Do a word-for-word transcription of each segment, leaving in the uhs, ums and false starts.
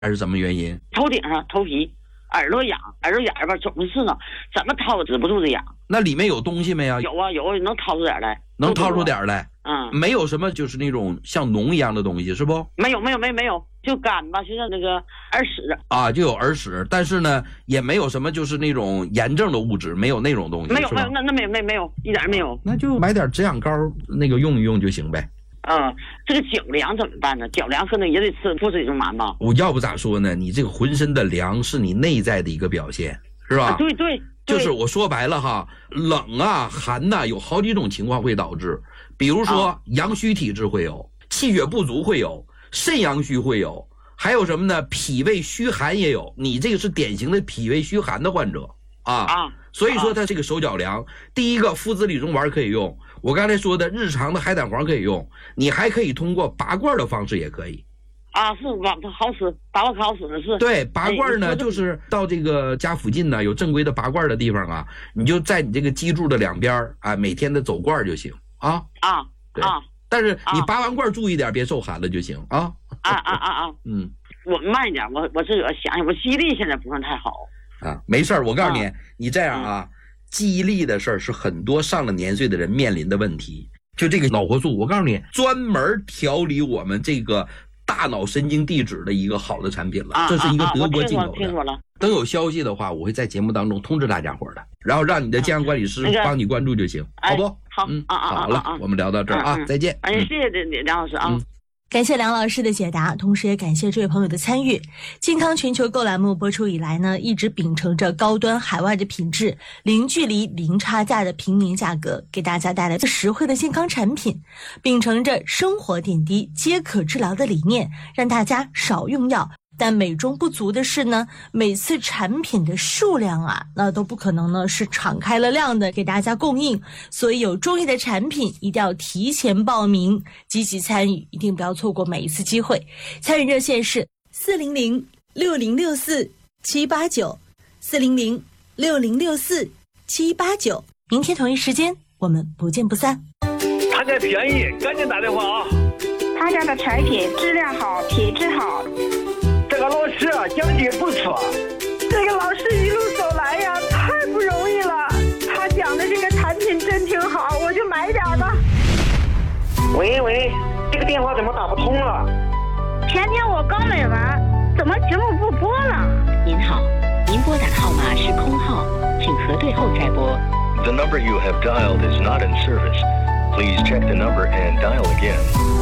还是什么原因？ 头顶上头皮，耳朵痒，耳朵眼儿吧总是呢，怎么掏止不住的痒。 那里面有东西没呀？ 有啊有，能掏出点来。 能掏出点来。 嗯， 没有什么就是那种像脓一样的东西是不？ 没有没有没有没有，就干吧，就像那个耳屎啊，就有耳屎，但是呢也没有什么就是那种炎症的物质，没有那种东西。 没有没有，那那没有没有没有，一点没有。 那就买点止痒膏那个用一用就行呗。 嗯，这个脚凉怎么办呢？脚凉可能也得吃不是一种麻吧。 我要不咋说呢？你这个浑身的凉是你内在的一个表现，是吧？ 啊、对对。 就是我说白了哈，冷啊寒呐、啊，有好几种情况会导致，比如说、啊、阳虚体质会有，气血不足会有，肾阳虚会有，还有什么呢？脾胃虚寒也有。你这个是典型的脾胃虚寒的患者啊啊， 所以说他这个手脚凉，第一个附子理中丸可以用，我刚才说的日常的海胆黄可以用，你还可以通过拔罐的方式也可以。 啊，是吧？好使，拔罐好使的是。 对，拔罐呢，就是到这个家附近呢有正规的拔罐的地方啊，你就在你这个脊柱的两边啊，每天的走罐就行啊。 啊， 对啊，但是你拔完罐注意点，别受寒了就行啊。 啊啊啊啊， 嗯， 我慢一点，我我自个儿想想，我记忆力现在不算太好啊。没事儿，我告诉你，啊、你这样啊，嗯、记忆力的事儿是很多上了年岁的人面临的问题。就这个脑活素，我告诉你，专门调理我们这个大脑神经递质的一个好的产品了， 啊、 这是一个德国进口的。 啊啊、听说了。 等有消息的话，我会在节目当中通知大家伙的，然后让你的健康管理师帮你关注就行， 啊、 好不？ 好， 嗯， 啊啊好了，啊、我们聊到这儿啊， 嗯、 再见。 哎，谢谢梁老师啊。 嗯感谢梁老师的解答，同时也感谢这位朋友的参与。健康全球购栏目播出以来呢，一直秉承着高端海外的品质，零距离零差价的平民价格，给大家带来实惠的健康产品，秉承着生活点滴皆可治疗的理念，让大家少用药。但美中不足的是呢，每次产品的数量啊，那都不可能呢是敞开了量的给大家供应，所以有中意的产品一定要提前报名，积极参与，一定不要错过每一次机会。参与热线是四零零六零六四七八九，四零零六零六四七八九。明天同一时间我们不见不散。 他家便宜，赶紧打电话啊！ 他家的产品质量好，品质好。 这个老师啊，讲解不错。 这个老师一路走来呀，太不容易了。他讲的这个产品真挺好，我就买点吧。 喂喂，这个电话怎么打不通了？ 前天我刚买完，怎么节目不播了？ 您好，您拨打的号码是空号，请核对后再拨。 The number you have dialed is not in service. Please check the number and dial again.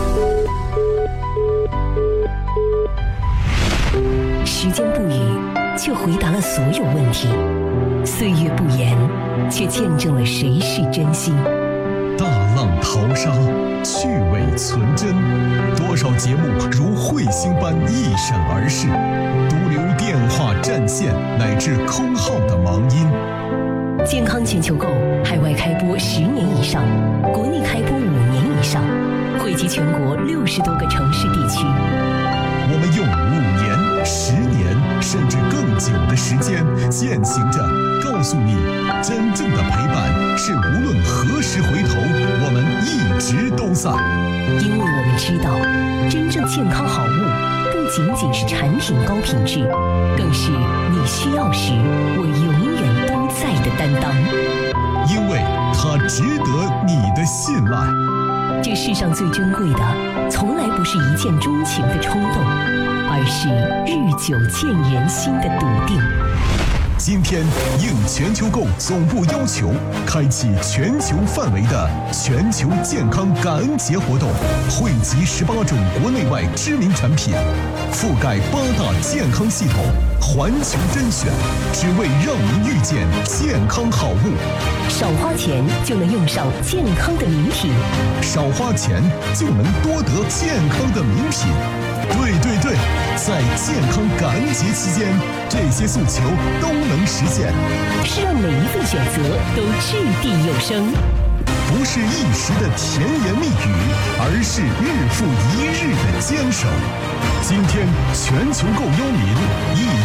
时间不语，却回答了所有问题；岁月不言，却见证了谁是真心。 大浪淘沙，趣味存真，多少节目如彗星般一闪而逝，独留电话占线乃至空号的忙音。 健康全球购海外开播十年以上，国内开播五年以上，惠及全国六十多个城市地区。 我们用五年、十年甚至更久的时间践行着，告诉你，真正的陪伴是无论何时回头，我们一直都在。 因为我们知道，真正健康好物不仅仅是产品高品质，更是你需要时我永远都在的担当。 因为它值得你的信赖。 这世上最珍贵的，从来不是一见钟情的冲动，而是日久见人心的笃定。 今天应全球购总部要求，开启全球范围的全球健康感恩节活动，汇集十八种国内外知名产品，覆盖八大健康系统，环球甄选，只为让您遇见健康好物。 少花钱就能用上健康的名品， 少花钱就能多得健康的名品。对对对，在健康感恩节期间，这些诉求都能实现， 是让每一份选择都掷地有声， 不是一时的甜言蜜语，而是日复一日的坚守。今天全球购邀您一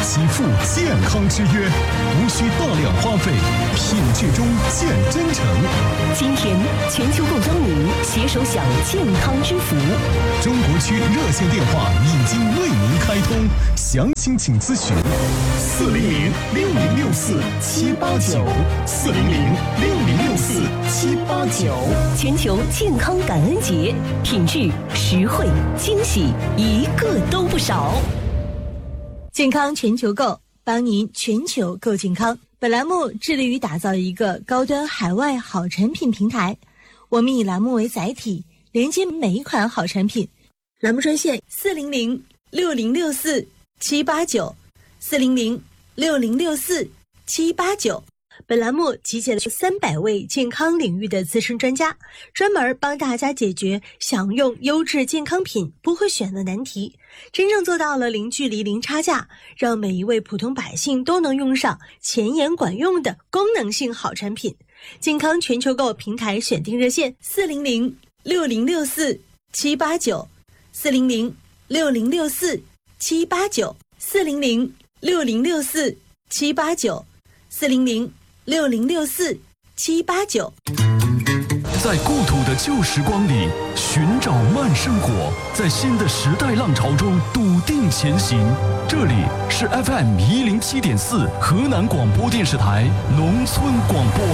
起赴健康之约，无需大量花费，品质中见真诚。 今天全球购庄民携手享健康之福， 中国区热线电话已经为您开通，详情请咨询四零零六零六四七八九四零零六零六四七八九。 全球健康感恩节，品质、实惠、惊喜，一个都不少。 健康全球购，帮您全球购健康。本栏目致力于打造一个高端海外好产品平台，我们以栏目为载体，连接每一款好产品。栏目专线四零零六零六四七八九四零零六零六四七八九。本栏目集结了三百位健康领域的资深专家，专门帮大家解决享用优质健康品不会选的难题，真正做到了零距离零差价，让每一位普通百姓都能用上前沿管用的功能性好产品。健康全球购平台选定热线四零零六零六四七八九四零零六零六四七八九四零零六零六四七八九四零零六零六四七八九。 在故土的旧时光里寻找慢生活，在新的时代浪潮中笃定前行。这里是 F M 一零七点四河南广播电视台农村广播。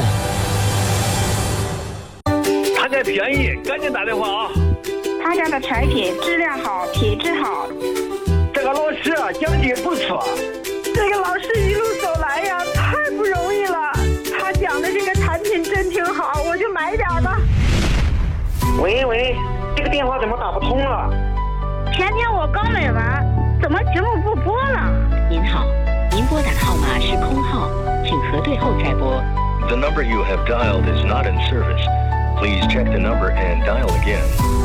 他家便宜，赶紧打电话啊！ 他家的产品质量好，品质好。 这个老师啊，讲的不错。 这个老师一路走来呀，太不容易了。他讲的这个产品真挺好，我就买点吧。 喂喂，这个电话怎么打不通了？ 前天我刚买完，怎么节目不播了？ 您好，您拨打的号码是空号，请核对后再拨。 The number you have dialed is not in service. Please check the number and dial again.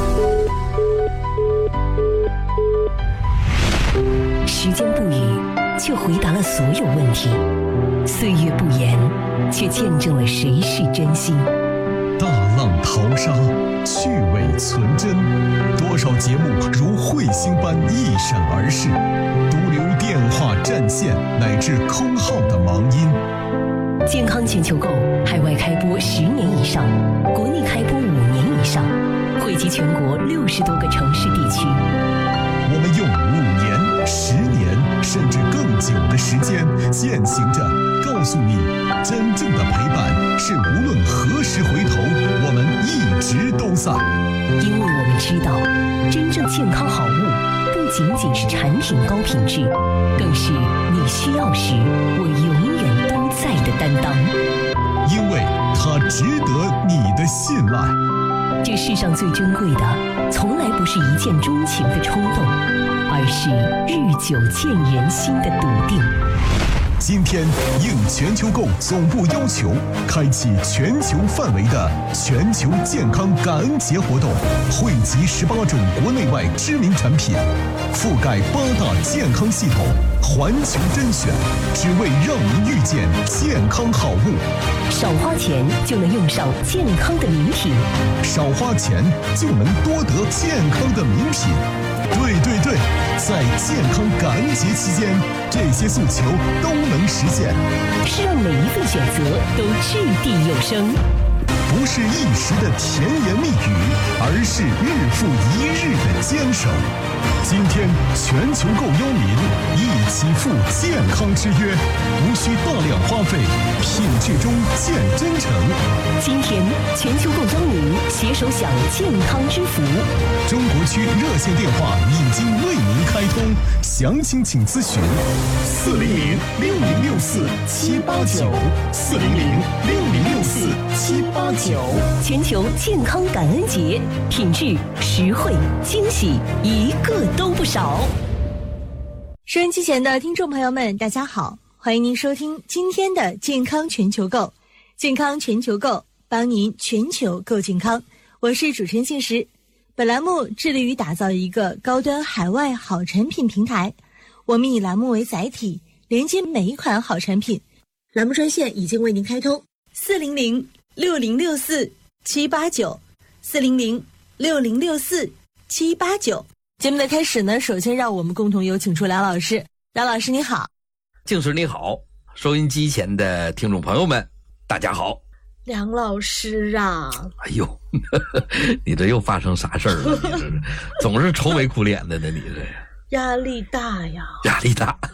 时间不语，却回答了所有问题；岁月不言，却见证了谁是真心。 大浪淘沙，去伪存真，多少节目如彗星般一闪而逝，独留电话占线乃至空号的忙音。 健康全球购海外开播十年以上，国内开播五年以上，惠及全国六十多个城市地区。 我们用五年、十年甚至更久的时间，践行着告诉你，真正的陪伴是无论何时回头，我们一直都在。 因为我们知道，真正健康好物不仅仅是产品高品质，更是你需要时我永远都在的担当。 因为它值得你的信赖。 这世上最珍贵的，从来不是一见钟情的冲动，而是日久见人心的笃定。 今天应全球购总部要求，开启全球范围的全球健康感恩节活动，汇集十八种国内外知名产品，覆盖八大健康系统，环球甄选，只为让您遇见健康好物。 少花钱就能用上健康的名品， 少花钱就能多得健康的名品。对对对，在健康感恩节期间，这些诉求都能实现， 是让每一份选择都掷地有声。 不是一时的甜言蜜语，而是日复一日的坚守。今天全球购邀您一起赴健康之约，无需大量花费，品质中见真诚。 今天全球购庄民携手享健康之福， 中国区热线电话已经为您开通，详情请咨询四零零六零六四七八九四零零六零六四七八九。 全球健康感恩节，品质、实惠、惊喜，一个都不少。 收音机前的听众朋友们，大家好，欢迎您收听今天的健康全球购。健康全球购，帮您全球购健康。我是主持人信实。本栏目致力于打造一个高端海外好产品平台，我们以栏目为载体，连接每一款好产品。栏目专线已经为您开通，四零零六零六四七八九四零零六零六四七八九。节目的开始呢，首先让我们共同有请出梁老师。梁老师你好。 静时你好，收音机前的听众朋友们，大家好。 梁老师啊， 哎呦，你这又发生啥事儿了？你这是总是愁眉苦脸的呢，你这压力大呀， 压力大。